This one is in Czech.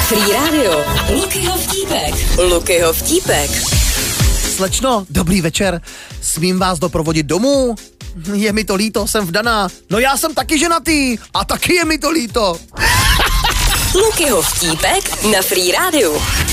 Free Radio. Lukyho vtípek. Slečno, dobrý večer. Smím vás doprovodit domů? Je mi to líto, jsem vdaná. No já jsem taky ženatý a taky je mi to líto. Lukyho vtípek na Free Radio.